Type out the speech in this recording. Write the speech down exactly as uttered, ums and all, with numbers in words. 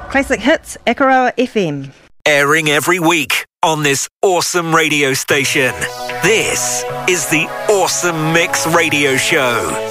Classic Hits, Akaroa F M. Airing every week on this awesome radio station. This is the Awesome Mix Radio Show.